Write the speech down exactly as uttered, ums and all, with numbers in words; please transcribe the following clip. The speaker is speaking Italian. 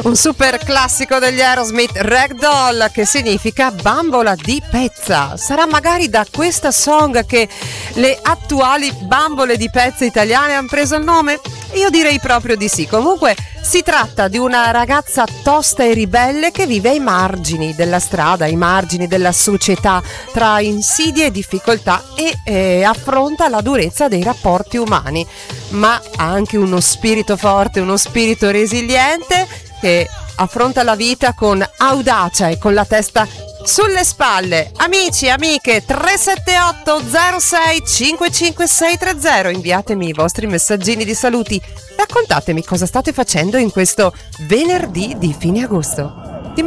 Un super classico degli Aerosmith, Ragdoll, che significa bambola di pezza. Sarà magari da questa song che le attuali bambole di pezza italiane hanno preso il nome? Io direi proprio di sì. Comunque si tratta di una ragazza tosta e ribelle che vive ai margini della strada, ai margini della società, tra insidie e difficoltà, e eh, affronta la durezza dei rapporti umani, ma ha anche uno spirito forte, uno spirito resiliente, che affronta la vita con audacia e con la testa sulle spalle. Amici, amiche, tre sette otto zero sei cinque cinque sei tre zero, inviatemi i vostri messaggini di saluti, raccontatemi cosa state facendo in questo venerdì di fine agosto.